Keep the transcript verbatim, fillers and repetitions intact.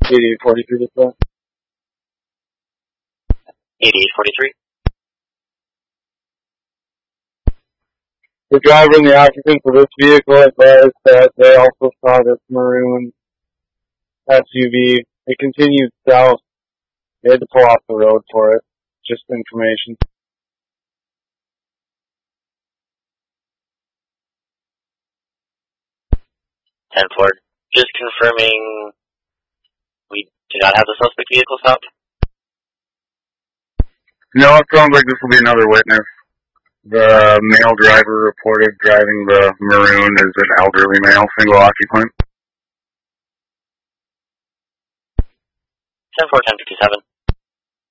eighty-eight forty-three to that. eighty-eight forty-three. The driver and the occupants of this vehicle advised that they also saw this maroon S U V. It continued south. They had to pull off the road for it. Just information. ten four. Just confirming we do not have the suspect vehicle stopped? No, it sounds like this will be another witness. The male driver reported driving the maroon as an elderly male, single occupant. ten four ten fifty-seven.